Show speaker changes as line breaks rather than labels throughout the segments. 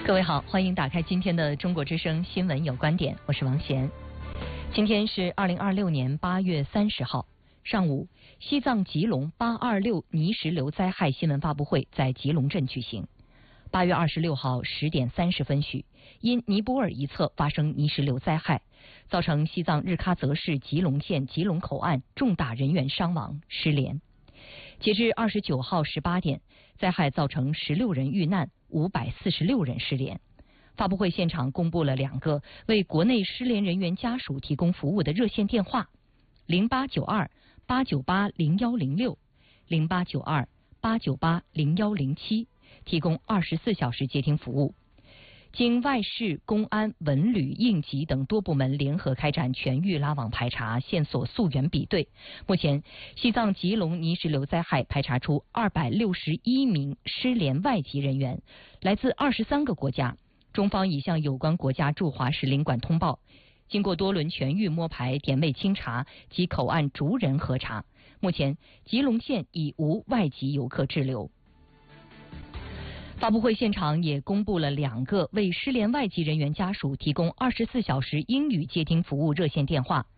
各位好，欢迎打开今天的中国之声新闻有观点，我是王贤。今天是2026年8月30号上午，西藏吉隆826泥石流灾害新闻发布会在吉隆镇举行。8月26号10点30分许，因尼泊尔一侧发生泥石流灾害，造成西藏日喀则市吉隆县吉隆口岸重大人员伤亡失联。截至29号18点，灾害造成16人遇难，546人失联。发布会现场公布了2个为国内失联人员家属提供服务的热线电话：0892-898-0106、0892-898-0107，提供24小时接听服务。经外事、公安、文旅、应急等多部门联合开展全域拉网排查、线索溯源比对，目前西藏吉隆泥石流灾害排查出261名失联外籍人员，来自23个国家。中方已向有关国家驻华使领馆通报，经过多轮全域摸排、点位清查及口岸逐人核查，目前吉隆县已无外籍游客滞留。发布会现场也公布了2个为失联外籍人员家属提供24小时英语接听服务热线电话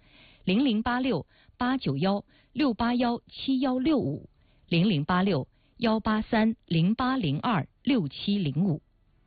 ：0086-891-681-7165、0086-183-0802-6705。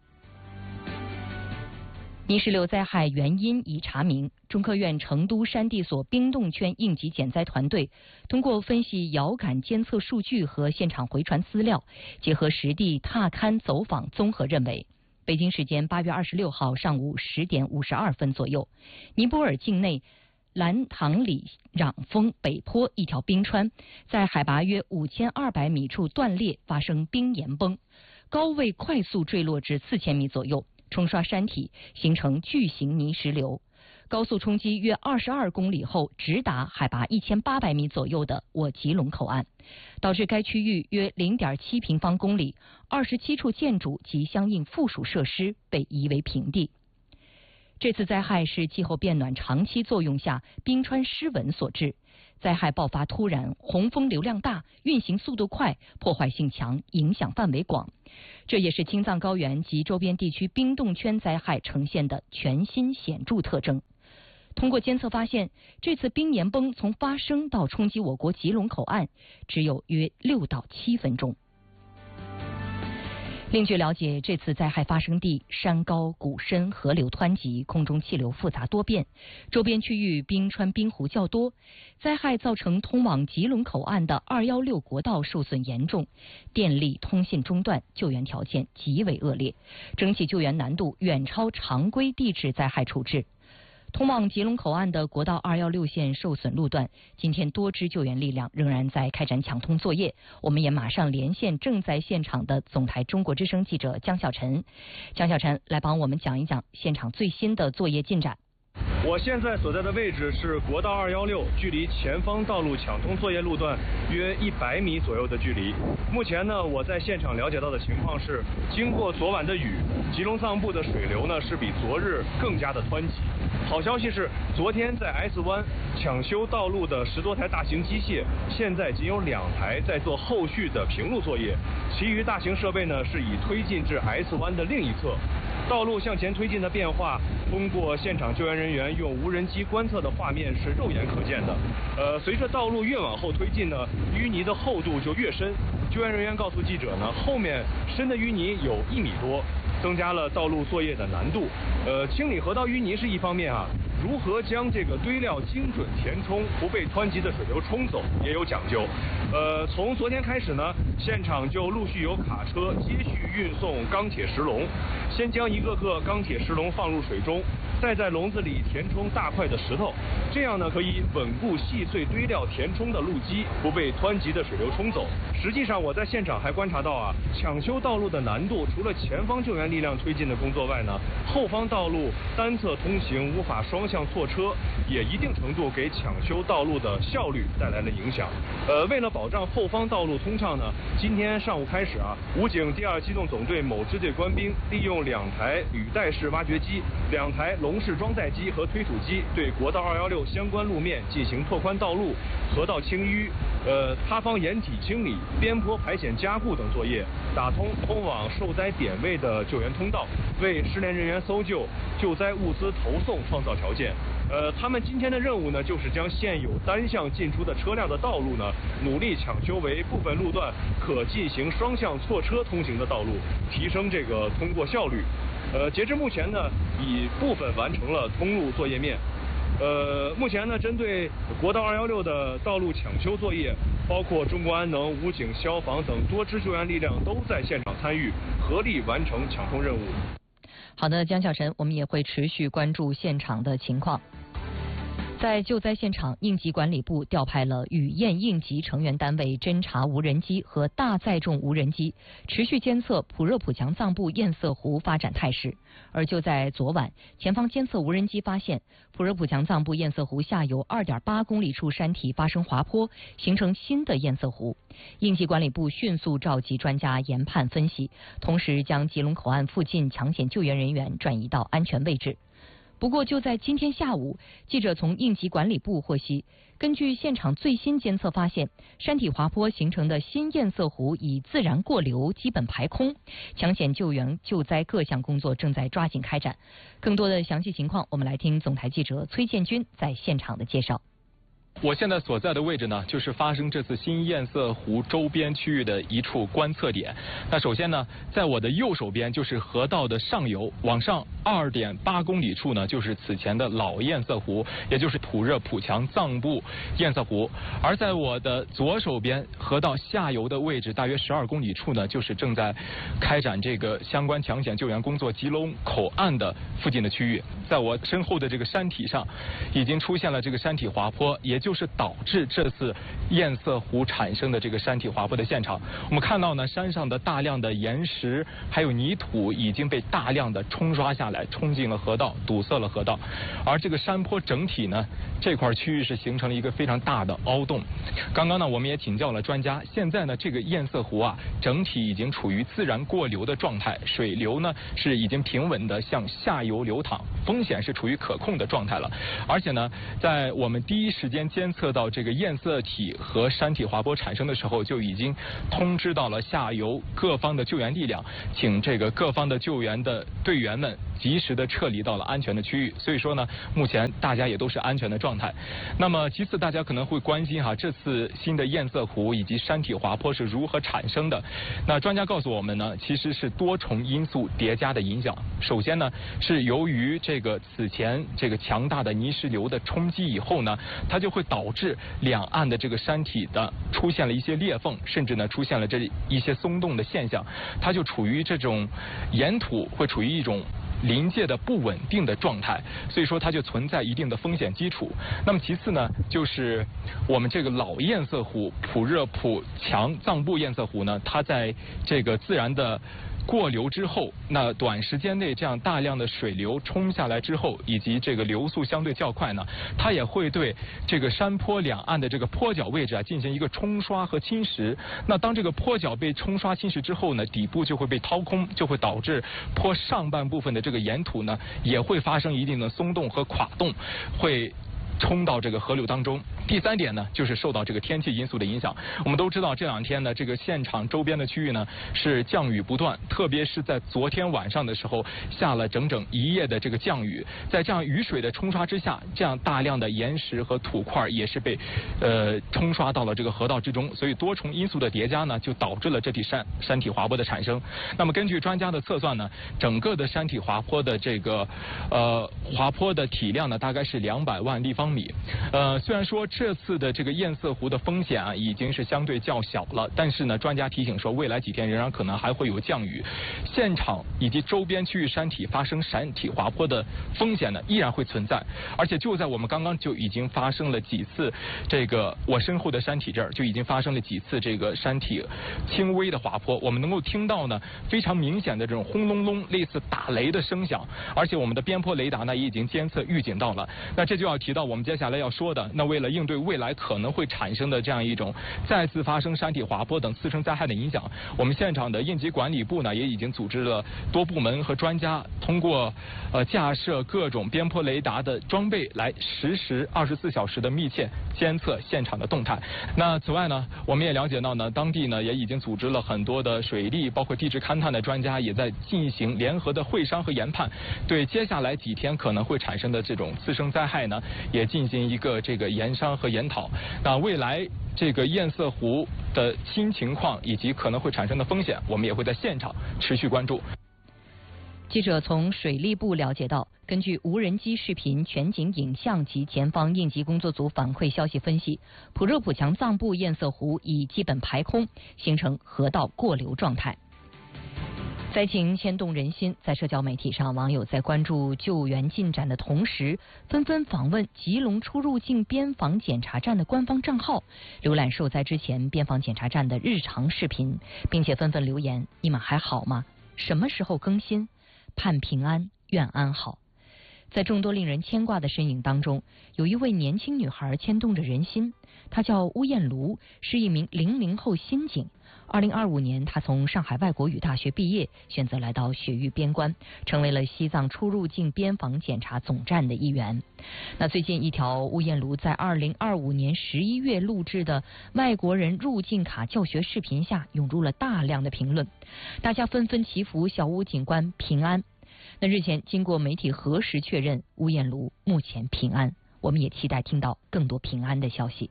泥石流灾害原因已查明，中科院成都山地所冰冻圈应急减灾团队通过分析遥感监测数据和现场回传资料，结合实地踏勘走访，综合认为，北京时间8月26号上午10点52分左右，尼泊尔境内兰唐里壤峰北坡一条冰川在海拔约5200米处断裂，发生冰岩崩，高位快速坠落至4000米左右，冲刷山体，形成巨型泥石流。高速冲击约22公里后，直达海拔1800米左右的我吉隆口岸，导致该区域约0.7平方公里27处建筑及相应附属设施被夷为平地。这次灾害是气候变暖长期作用下冰川失稳所致，灾害爆发突然，洪峰流量大，运行速度快，破坏性强，影响范围广。这也是青藏高原及周边地区冰冻圈灾害呈现的全新显著特征。通过监测发现，这次冰岩崩从发生到冲击我国吉隆口岸只有约6到7分钟。另据了解，这次灾害发生地山高谷深，河流湍急，空中气流复杂多变，周边区域冰川冰湖较多。灾害造成通往吉隆口岸的216国道受损严重，电力通信中断，救援条件极为恶劣，整体救援难度远超常规地质灾害处置。通往吉隆口岸的国道216线受损路段，今天多支救援力量仍然在开展抢通作业。我们也马上连线正在现场的总台中国之声记者江小晨。江小晨来帮我们讲一讲现场最新的作业进展。
我现在所在的位置是国道216，距离前方道路抢通作业路段约100米左右的距离。目前呢，我在现场了解到的情况是，经过昨晚的雨，吉隆藏布的水流呢是比昨日更加的湍急。好消息是，昨天在 S 湾抢修道路的10多台大型机械，现在仅有2台在做后续的平路作业，其余大型设备呢是已推进至 S 湾的另一侧。道路向前推进的变化，通过现场救援人员用无人机观测的画面是肉眼可见的。随着道路越往后推进呢，淤泥的厚度就越深。救援人员告诉记者呢，后面深的淤泥有1米多，增加了道路作业的难度。清理河道淤泥是一方面啊，如何将这个堆料精准填充，不被湍急的水流冲走，也有讲究。从昨天开始呢，现场就陆续有卡车接续运送钢铁石笼，先将一个个钢铁石笼放入水中，再在笼子里填充大块的石头，这样呢可以稳固细碎堆料填充的路基，不被湍急的水流冲走。实际上我在现场还观察到啊，抢修道路的难度，除了前方救援力量推进的工作外呢，后方道路单侧通行无法双向错车，也一定程度给抢修道路的效率带来了影响。为了保障后方道路通畅呢，今天上午开始啊，武警第2机动总队某支队官兵利用2台履带式挖掘机、2台龙龙式装载机和推土机对国道216相关路面进行拓宽道路、河道清淤、塌方掩体清理、边坡排险加固等作业，打通通往受灾点位的救援通道，为失联人员搜救、救灾物资投送创造条件。他们今天的任务呢，就是将现有单向进出的车辆的道路呢，努力抢修为部分路段可进行双向错车通行的道路，提升这个通过效率。截至目前呢，已部分完成了通路作业面。目前呢，针对国道216的道路抢修作业，包括中国安能、武警、消防等多支救援力量都在现场参与，合力完成抢通任务。
好的，江小晨，我们也会持续关注现场的情况。在救灾现场，应急管理部调派了雨燕应急成员单位侦察无人机和大载重无人机，持续监测普热普强藏布堰塞湖发展态势。而就在昨晚，前方监测无人机发现普热普强藏布堰塞湖下游2.8公里处山体发生滑坡，形成新的堰塞湖。应急管理部迅速召集专家研判分析，同时将吉隆口岸附近抢险救援人员转移到安全位置。不过，就在今天下午，记者从应急管理部获悉，根据现场最新监测发现，山体滑坡形成的新堰塞湖已自然过流，基本排空。抢险救援、救灾各项工作正在抓紧开展。更多的详细情况，我们来听总台记者崔建军在现场的介绍。
我现在所在的位置呢，就是发生这次新堰塞湖周边区域的一处观测点。那首先呢，在我的右手边就是河道的上游，往上2.8公里处呢，就是此前的老堰塞湖，也就是普热普强藏布堰塞湖。而在我的左手边，河道下游的位置大约12公里处呢，就是正在开展这个相关抢险救援工作吉隆口岸的附近的区域。在我身后的这个山体上，已经出现了这个山体滑坡，也就是导致这次堰塞湖产生的这个山体滑坡的现场。我们看到呢，山上的大量的岩石还有泥土已经被大量的冲刷下来，冲进了河道，堵塞了河道。而这个山坡整体呢，这块区域是形成了一个非常大的凹洞。刚刚呢，我们也请教了专家，现在呢，这个堰塞湖啊，整体已经处于自然过流的状态，水流呢是已经平稳的向下游流淌，风险是处于可控的状态了。而且呢，在我们第一时间监测到这个堰塞体和山体滑坡产生的时候，就已经通知到了下游各方的救援力量，请这个各方的救援的队员们及时的撤离到了安全的区域。所以说呢，目前大家也都是安全的状态。那么其次，大家可能会关心这次新的堰塞湖以及山体滑坡是如何产生的。那专家告诉我们呢，其实是多重因素叠加的影响。首先呢，是由于这个此前这个强大的泥石流的冲击以后呢，它就会导致两岸的这个山体的出现了一些裂缝，甚至呢出现了这一些松动的现象，它就处于这种岩土会处于一种临界的不稳定的状态，所以说它就存在一定的风险基础。那么其次呢，就是我们这个老堰塞湖普热普强藏布堰塞湖呢，它在这个自然的过流之后，那短时间内这样大量的水流冲下来之后，以及这个流速相对较快呢，它也会对这个山坡两岸的这个坡脚位置进行一个冲刷和侵蚀。那当这个坡脚被冲刷侵蚀之后呢，底部就会被掏空，就会导致坡上半部分的这个岩土呢也会发生一定的松动和垮动，会冲到这个河流当中。第三点呢，就是受到这个天气因素的影响。我们都知道这两天呢，这个现场周边的区域呢是降雨不断，特别是在昨天晚上的时候下了整整一夜的这个降雨，在这样雨水的冲刷之下，这样大量的岩石和土块也是被冲刷到了这个河道之中，所以多重因素的叠加呢，就导致了这体山体滑坡的产生。那么根据专家的测算呢，整个的山体滑坡的这个滑坡的体量呢，大概是200万立方米。虽然说这次的这个堰塞湖的风险已经是相对较小了，但是呢，专家提醒说，未来几天仍然可能还会有降雨，现场以及周边区域山体发生山体滑坡的风险呢，依然会存在。而且就在我们刚刚就已经发生了几次，这个我身后的山体这儿就已经发生了几次这个山体轻微的滑坡，我们能够听到呢非常明显的这种轰隆隆类似打雷的声响，而且我们的边坡雷达呢也已经监测预警到了。那这就要提到我们接下来要说的，那为了应应对未来可能会产生的这样一种再次发生山体滑坡等次生灾害的影响，我们现场的应急管理部呢也已经组织了多部门和专家，通过架设各种边坡雷达的装备来实时24小时的密切监测现场的动态。那此外呢，我们也了解到呢，当地呢也已经组织了很多的水利包括地质勘探的专家，也在进行联合的会商和研判，对接下来几天可能会产生的这种次生灾害呢，也进行一个这个研商和研讨。那未来这个堰塞湖的新情况以及可能会产生的风险，我们也会在现场持续关注。
记者从水利部了解到，根据无人机视频、全景影像及前方应急工作组反馈消息分析，普热普强藏部堰塞湖已基本排空，形成河道过流状态。灾情牵动人心，在社交媒体上，网友在关注救援进展的同时，纷纷访问吉隆出入境边防检查站的官方账号，浏览受灾之前边防检查站的日常视频，并且纷纷留言：你们还好吗？什么时候更新？盼平安，愿安好。在众多令人牵挂的身影当中，有一位年轻女孩牵动着人心，她叫巫艳茹，是一名00后新警。2025年，她从上海外国语大学毕业，选择来到雪域边关，成为了西藏出入境边防检查总站的一员。那最近一条巫艳茹在2025年11月录制的外国人入境卡教学视频下，涌入了大量的评论，大家纷纷祈福小巫警官平安。那日前经过媒体核实确认，巫艳茹目前平安，我们也期待听到更多平安的消息。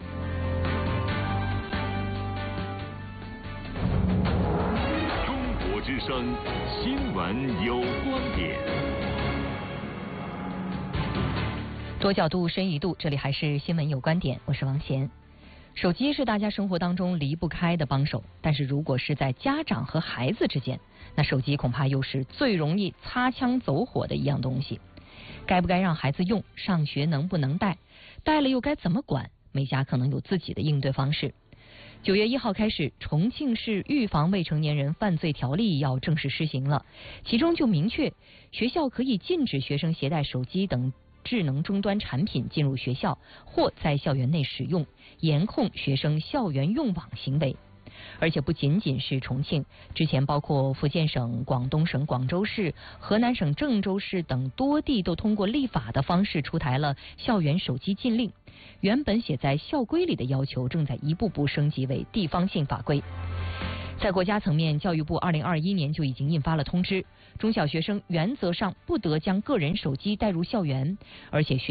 中国之声新闻有观点，
多角度深一度，这里还是新闻有观点，我是王贤。手机是大家生活当中离不开的帮手，但是如果是在家长和孩子之间，那手机恐怕又是最容易擦枪走火的一样东西。该不该让孩子用？上学能不能带？带了又该怎么管？每家可能有自己的应对方式。9月1号开始，重庆市预防未成年人犯罪条例要正式施行了，其中就明确，学校可以禁止学生携带手机等智能终端产品进入学校或在校园内使用，严控学生校园用网行为。而且不仅仅是重庆，之前包括福建省、广东省广州市、河南省郑州市等多地都通过立法的方式出台了校园手机禁令。原本写在校规里的要求，正在一步步升级为地方性法规。在国家层面，教育部2021年就已经印发了通知，中小学生原则上不得将个人手机带入校园，而且